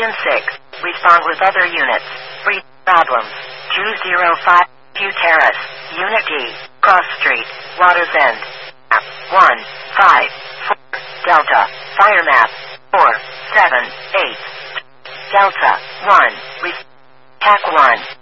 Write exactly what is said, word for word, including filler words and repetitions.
Engine six. Respond with other units. Three problems. two zero five. View Terrace. Unit D. Cross Street. Water's End. Map. one five four. Delta. Fire map. four seven eight. Delta. one. Re- T A C one.